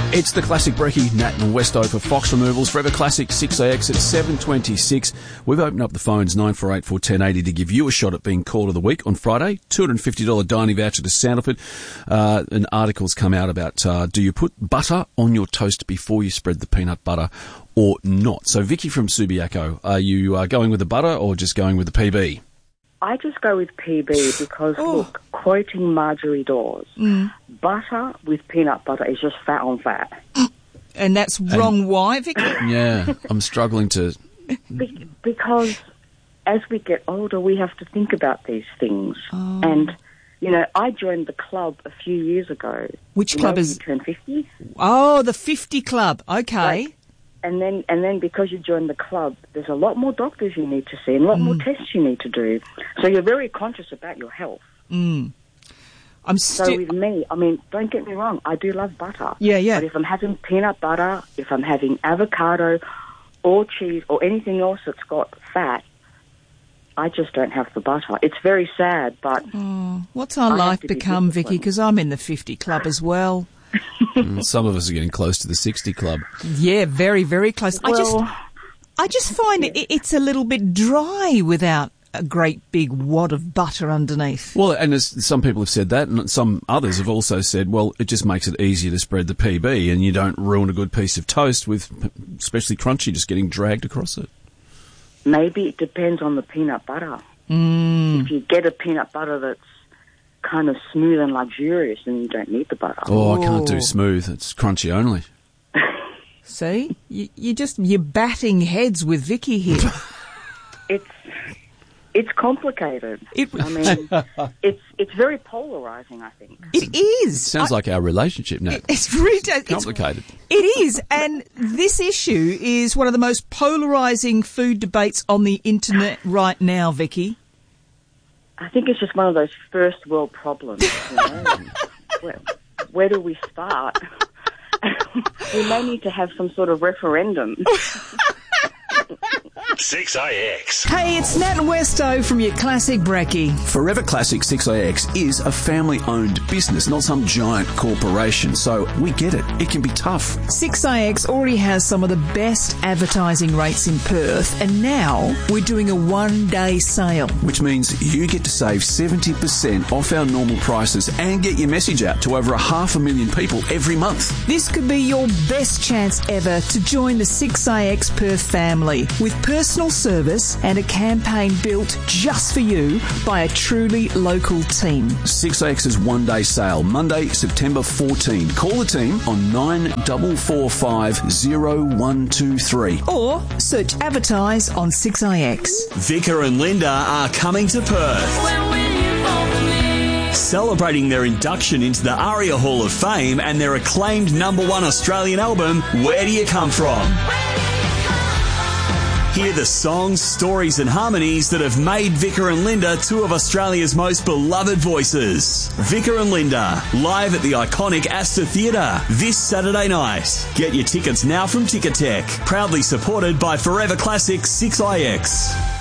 It's the classic brekkie, Nat and Westo for Fox Removals, Forever Classic 6AX at 7:26. We've opened up the phones 9484 1080 to give you a shot at being Call of the Week on Friday. $250 dining voucher to Sanderford. An article's come out about do you put butter on your toast before you spread the peanut butter or not? So Vicky from Subiaco, are you going with the butter or just going with the PB? I just go with PB because, look, quoting Marjorie Dawes, butter with peanut butter is just fat on fat. And that's wrong. Why, Vicky? Yeah, I'm struggling to... Because as we get older, we have to think about these things. Oh. And, you know, I joined the club a few years ago. Which club is... You turn 50. Oh, the 50 Club. Okay. Right. And then because you join the club, there's a lot more doctors you need to see and a lot more tests you need to do. So you're very conscious about your health. So with me, I mean, don't get me wrong, I do love butter. Yeah. But if I'm having peanut butter, if I'm having avocado or cheese or anything else that's got fat, I just don't have the butter. It's very sad, but... What's our life become, Vicky? Because I'm in the 50 Club as well. Some of us are getting close to the 60 Club. Yeah, very, very close. Well, I just find it's a little bit dry without a great big wad of butter underneath. Well, and as some people have said that, and some others have also said, well, it just makes it easier to spread the PB and you don't ruin a good piece of toast with, especially crunchy, just getting dragged across it. Maybe it depends on the peanut butter. If you get a peanut butter that's kind of smooth and luxurious, and you don't need the butter. Oh, I can't do smooth. It's crunchy only. See? You're batting heads with Vicky here. It's complicated. I mean, it's very polarising, I think. It is. Sounds like our relationship now. It's really complicated. It is, and this issue is one of the most polarising food debates on the internet right now, Vicky. I think it's just one of those first world problems. You know? where do we start? We may need to have some sort of referendum. 6AX. Hey, it's Nat and Westo from your classic brekkie. Forever Classic 6AX is a family-owned business, not some giant corporation, so we get it. It can be tough. 6AX already has some of the best advertising rates in Perth, and now we're doing a one-day sale. Which means you get to save 70% off our normal prices and get your message out to over 500,000 people every month. This could be your best chance ever to join the 6AX Perth family with personal service and a campaign built just for you by a truly local team. 6AX's one-day sale, Monday, September 14. Call the team on 9445 0123. Or search advertise on 6AX. Vicar and Linda are coming to Perth. Celebrating their induction into the ARIA Hall of Fame and their acclaimed #1 Australian album, Where Do You Come From? Hear the songs, stories and harmonies that have made Vicar and Linda two of Australia's most beloved voices. Vicar and Linda, live at the iconic Astor Theatre this Saturday night. Get your tickets now from Ticketek, proudly supported by Forever Classic 6IX.